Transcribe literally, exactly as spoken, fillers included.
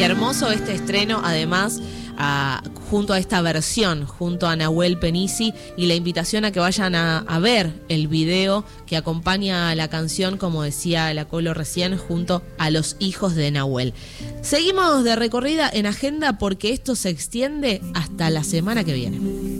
Y hermoso este estreno, además, a, junto a esta versión, junto a Nahuel Penisi, y la invitación a que vayan a, a ver el video que acompaña a la canción, como decía la Colo recién, junto a los hijos de Nahuel. Seguimos de recorrida en agenda porque esto se extiende hasta la semana que viene.